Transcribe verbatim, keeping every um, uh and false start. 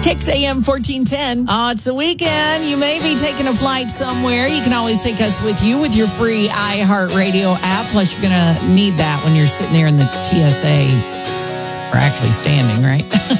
Kicks A M fourteen ten. Oh, it's a weekend. You may be taking a flight somewhere. You can always take us with you with your free iHeartRadio app. Plus, you're going to need that when you're sitting there in the T S A, or actually standing, right?